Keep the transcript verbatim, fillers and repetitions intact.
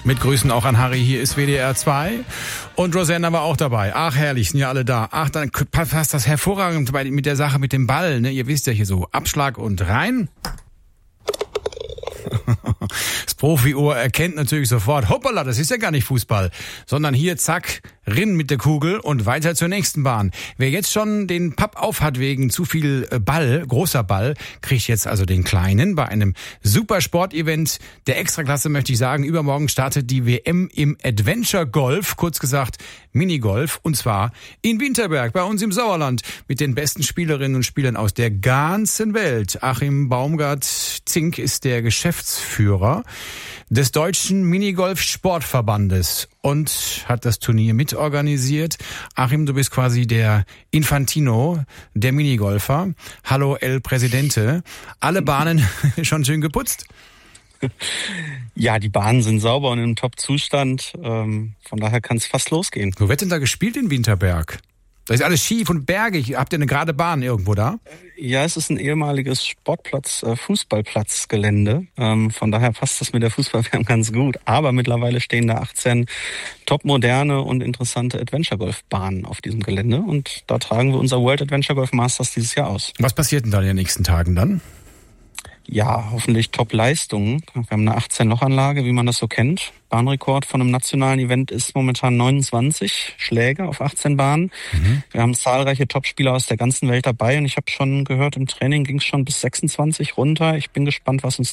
Mit Grüßen auch an Harry, hier ist W D R zwei und Rosanna war auch dabei. Ach herrlich, sind ja alle da. Ach, dann passt das hervorragend bei, mit der Sache mit dem Ball, ne? Ihr wisst ja hier so, Abschlag und rein. Das Profi-Ohr erkennt natürlich sofort, hoppala, das ist ja gar nicht Fußball, sondern hier, zack, rinn mit der Kugel und weiter zur nächsten Bahn. Wer jetzt schon den Papp auf hat wegen zu viel Ball, großer Ball, kriegt jetzt also den kleinen bei einem Supersport-Event der Extraklasse, möchte ich sagen. Übermorgen startet die W M im Adventure Golf, kurz gesagt Minigolf, und zwar in Winterberg, bei uns im Sauerland, mit den besten Spielerinnen und Spielern aus der ganzen Welt. Achim Baumgart-Zink ist der Geschäftsführer des Deutschen Minigolf-Sportverbandes und hat das Turnier mitorganisiert. Achim, du bist quasi der Infantino der Minigolfer. Hallo El Presidente. Alle Bahnen schon schön geputzt? Ja, die Bahnen sind sauber und im Top-Zustand. Ähm, von daher kann es fast losgehen. Wo wird denn da gespielt in Winterberg? Da ist alles schief und bergig. Habt ihr eine gerade Bahn irgendwo da? Ja, es ist ein ehemaliges Sportplatz, äh, Fußballplatzgelände. Ähm, von daher passt das mit der Fußball-W M ganz gut. Aber mittlerweile stehen da achtzehn topmoderne und interessante Adventure-Golf-Bahnen auf diesem Gelände. Und da tragen wir unser World Adventure Golf Masters dieses Jahr aus. Was passiert denn da in den nächsten Tagen dann? Ja, hoffentlich Top-Leistungen. Wir haben eine achtzehn-Loch-Anlage, wie man das so kennt. Bahnrekord von einem nationalen Event ist momentan neunundzwanzig Schläge auf achtzehn Bahnen. Mhm. Wir haben zahlreiche Topspieler aus der ganzen Welt dabei und ich habe schon gehört, im Training ging es schon bis sechsundzwanzig runter. Ich bin gespannt, was uns